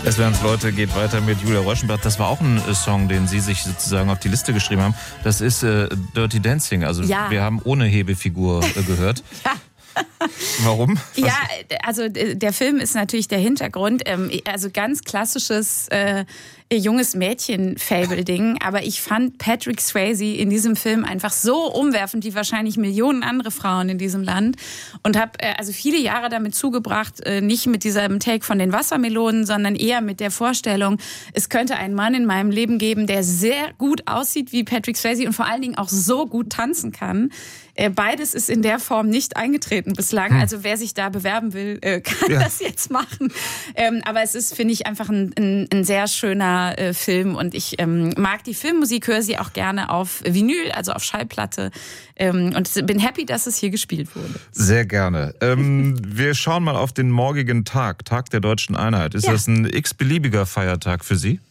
SWR1 Leute geht weiter mit Julia Reuschenblatt. Das war auch ein Song, den Sie sich sozusagen auf die Liste geschrieben haben. Das ist Dirty Dancing. Also wir haben ohne Hebefigur gehört. Ja. Warum? Ja, also der Film ist natürlich der Hintergrund. Also ganz klassisches junges Mädchen-Fable-Ding. Aber ich fand Patrick Swayze in diesem Film einfach so umwerfend wie wahrscheinlich Millionen andere Frauen in diesem Land. Und habe also viele Jahre damit zugebracht, nicht mit diesem Take von den Wassermelonen, sondern eher mit der Vorstellung, es könnte einen Mann in meinem Leben geben, der sehr gut aussieht wie Patrick Swayze und vor allen Dingen auch so gut tanzen kann. Beides ist in der Form nicht eingetreten bislang. Also wer sich da bewerben will, kann das jetzt machen. Aber es ist, finde ich, einfach ein sehr schöner Film. Und ich mag die Filmmusik, höre sie auch gerne auf Vinyl, also auf Schallplatte. Und bin happy, dass es hier gespielt wurde. Sehr gerne. Wir schauen mal auf den morgigen Tag, Tag der Deutschen Einheit. Ist das ein x-beliebiger Feiertag für Sie?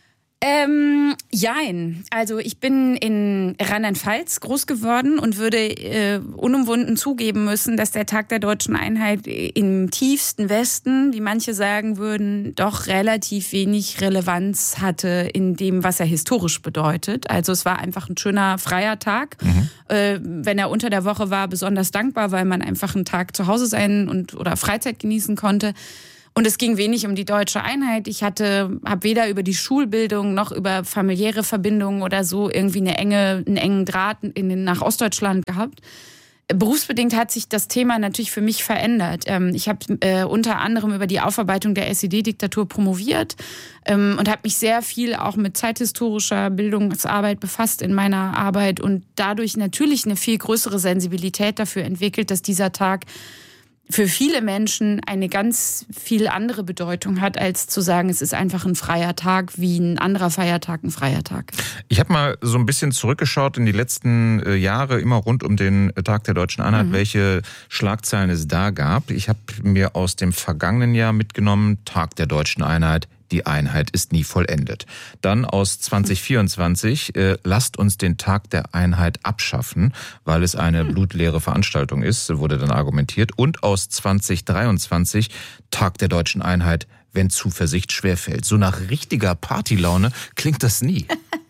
Jein. Also ich bin in Rheinland-Pfalz groß geworden und würde unumwunden zugeben müssen, dass der Tag der Deutschen Einheit im tiefsten Westen, wie manche sagen würden, doch relativ wenig Relevanz hatte in dem, was er historisch bedeutet. Also es war einfach ein schöner, freier Tag. Wenn er unter der Woche war, besonders dankbar, weil man einfach einen Tag zu Hause sein oder Freizeit genießen konnte. Und es ging wenig um die deutsche Einheit. Ich habe weder über die Schulbildung noch über familiäre Verbindungen oder so irgendwie einen engen Draht nach Ostdeutschland gehabt. Berufsbedingt hat sich das Thema natürlich für mich verändert. Ich habe unter anderem über die Aufarbeitung der SED-Diktatur promoviert und habe mich sehr viel auch mit zeithistorischer Bildungsarbeit befasst in meiner Arbeit und dadurch natürlich eine viel größere Sensibilität dafür entwickelt, dass dieser Tag für viele Menschen eine ganz viel andere Bedeutung hat, als zu sagen, es ist einfach ein freier Tag, wie ein anderer Feiertag ein freier Tag. Ich habe mal so ein bisschen zurückgeschaut in die letzten Jahre, immer rund um den Tag der Deutschen Einheit, welche Schlagzeilen es da gab. Ich habe mir aus dem vergangenen Jahr mitgenommen, Tag der Deutschen Einheit. Die Einheit ist nie vollendet. Dann aus 2024, lasst uns den Tag der Einheit abschaffen, weil es eine blutleere Veranstaltung ist, wurde dann argumentiert. Und aus 2023, Tag der Deutschen Einheit, wenn Zuversicht schwerfällt. So nach richtiger Partylaune klingt das nie.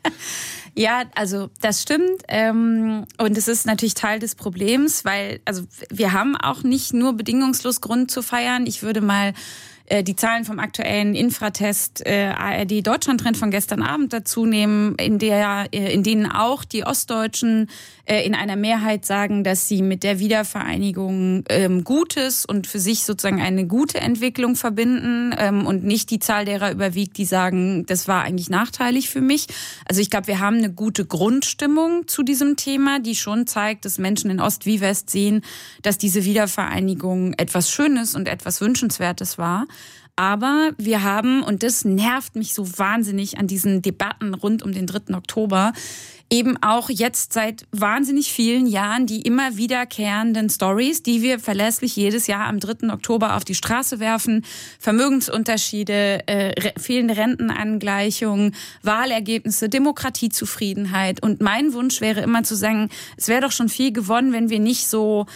Ja, also das stimmt und es ist natürlich Teil des Problems, weil wir haben auch nicht nur bedingungslos Grund zu feiern. Ich würde mal die Zahlen vom aktuellen Infratest ARD Deutschland-Trend von gestern Abend dazu nehmen, in denen auch die Ostdeutschen in einer Mehrheit sagen, dass sie mit der Wiedervereinigung Gutes und für sich sozusagen eine gute Entwicklung verbinden und nicht die Zahl derer überwiegt, die sagen, das war eigentlich nachteilig für mich. Also ich glaube, wir haben eine gute Grundstimmung zu diesem Thema, die schon zeigt, dass Menschen in Ost wie West sehen, dass diese Wiedervereinigung etwas Schönes und etwas Wünschenswertes war. Aber wir haben, und das nervt mich so wahnsinnig an diesen Debatten rund um den 3. Oktober, eben auch jetzt seit wahnsinnig vielen Jahren die immer wiederkehrenden Stories, die wir verlässlich jedes Jahr am 3. Oktober auf die Straße werfen. Vermögensunterschiede, fehlende Rentenangleichung, Wahlergebnisse, Demokratiezufriedenheit. Und mein Wunsch wäre immer zu sagen, es wäre doch schon viel gewonnen, wenn wir nicht so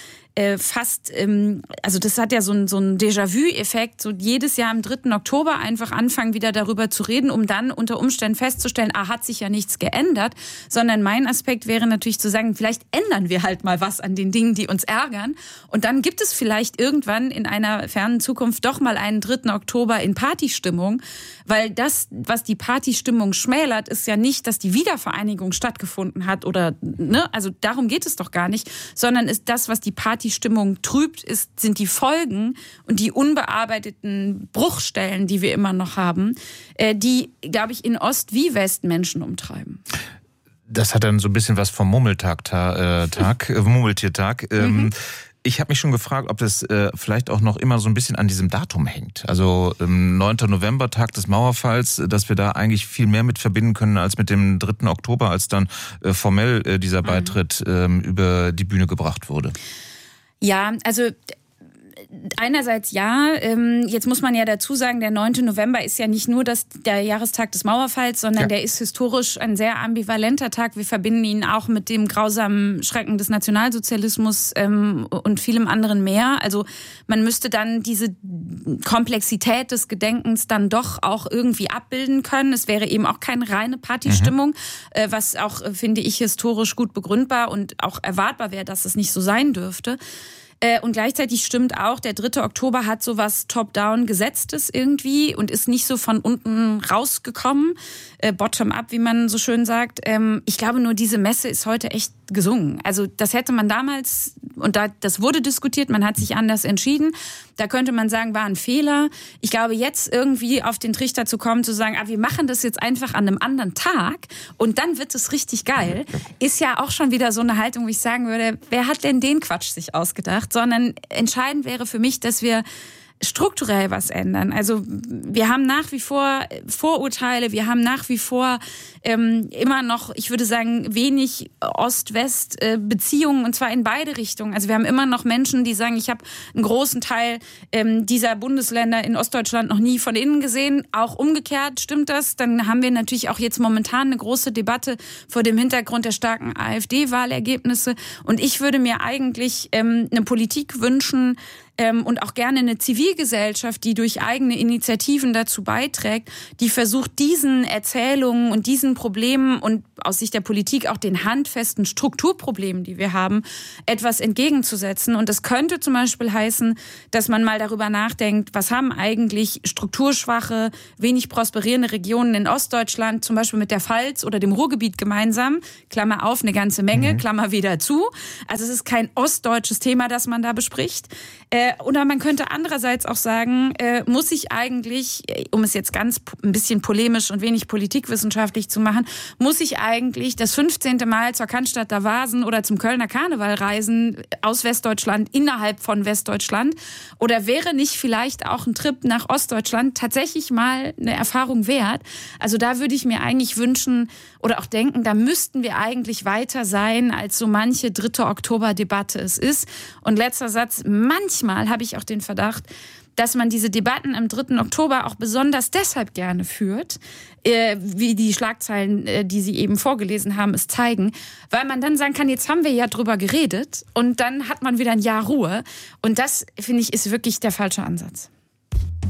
also das hat ja so einen Déjà-vu-Effekt, so jedes Jahr am 3. Oktober einfach anfangen, wieder darüber zu reden, um dann unter Umständen festzustellen, hat sich ja nichts geändert, sondern mein Aspekt wäre natürlich zu sagen, vielleicht ändern wir halt mal was an den Dingen, die uns ärgern und dann gibt es vielleicht irgendwann in einer fernen Zukunft doch mal einen 3. Oktober in Partystimmung, weil das, was die Partystimmung schmälert, ist ja nicht, dass die Wiedervereinigung stattgefunden hat oder, also darum geht es doch gar nicht, sondern ist das, was die Partystimmung trübt, sind die Folgen und die unbearbeiteten Bruchstellen, die wir immer noch haben, die, glaube ich, in Ost wie West Menschen umtreiben. Das hat dann so ein bisschen was vom Murmeltiertag. Ich habe mich schon gefragt, ob das vielleicht auch noch immer so ein bisschen an diesem Datum hängt. Also 9. November, Tag des Mauerfalls, dass wir da eigentlich viel mehr mit verbinden können als mit dem 3. Oktober, als dann formell dieser Beitritt über die Bühne gebracht wurde. Ja, also einerseits ja. Jetzt muss man ja dazu sagen, der 9. November ist ja nicht nur der Jahrestag des Mauerfalls, sondern der ist historisch ein sehr ambivalenter Tag. Wir verbinden ihn auch mit dem grausamen Schrecken des Nationalsozialismus und vielem anderen mehr. Also man müsste dann diese Komplexität des Gedenkens dann doch auch irgendwie abbilden können. Es wäre eben auch keine reine Partystimmung, was auch, finde ich, historisch gut begründbar und auch erwartbar wäre, dass es nicht so sein dürfte. Und gleichzeitig stimmt auch, der 3. Oktober hat sowas top-down Gesetztes irgendwie und ist nicht so von unten rausgekommen, bottom-up, wie man so schön sagt. Ich glaube, nur diese Messe ist heute echt gesungen. Also das hätte man damals, und das wurde diskutiert, man hat sich anders entschieden. Da könnte man sagen, war ein Fehler. Ich glaube, jetzt irgendwie auf den Trichter zu kommen, zu sagen, wir machen das jetzt einfach an einem anderen Tag und dann wird es richtig geil, ist ja auch schon wieder so eine Haltung, wo ich sagen würde, wer hat denn den Quatsch sich ausgedacht? Sondern entscheidend wäre für mich, dass wir strukturell was ändern. Also wir haben nach wie vor Vorurteile, wir haben nach wie vor immer noch, ich würde sagen, wenig Ost-West-Beziehungen und zwar in beide Richtungen. Also wir haben immer noch Menschen, die sagen, ich habe einen großen Teil dieser Bundesländer in Ostdeutschland noch nie von innen gesehen. Auch umgekehrt stimmt das. Dann haben wir natürlich auch jetzt momentan eine große Debatte vor dem Hintergrund der starken AfD-Wahlergebnisse. Und ich würde mir eigentlich eine Politik wünschen, und auch gerne eine Zivilgesellschaft, die durch eigene Initiativen dazu beiträgt, die versucht, diesen Erzählungen und diesen Problemen und aus Sicht der Politik auch den handfesten Strukturproblemen, die wir haben, etwas entgegenzusetzen. Und das könnte zum Beispiel heißen, dass man mal darüber nachdenkt, was haben eigentlich strukturschwache, wenig prosperierende Regionen in Ostdeutschland, zum Beispiel mit der Pfalz oder dem Ruhrgebiet gemeinsam, Klammer auf, eine ganze Menge, Klammer wieder zu. Also es ist kein ostdeutsches Thema, das man da bespricht. Oder man könnte andererseits auch sagen, muss ich eigentlich, um es jetzt ganz ein bisschen polemisch und wenig politikwissenschaftlich zu machen, muss ich eigentlich das 15. Mal zur Cannstatter Vasen oder zum Kölner Karneval reisen aus Westdeutschland innerhalb von Westdeutschland? Oder wäre nicht vielleicht auch ein Trip nach Ostdeutschland tatsächlich mal eine Erfahrung wert? Also da würde ich mir eigentlich wünschen oder auch denken, da müssten wir eigentlich weiter sein, als so manche 3. Oktober-Debatte es ist. Und letzter Satz, manchmal habe ich auch den Verdacht, dass man diese Debatten am 3. Oktober auch besonders deshalb gerne führt, wie die Schlagzeilen, die Sie eben vorgelesen haben, es zeigen, weil man dann sagen kann, jetzt haben wir ja drüber geredet und dann hat man wieder ein Jahr Ruhe. Und das, finde ich, ist wirklich der falsche Ansatz.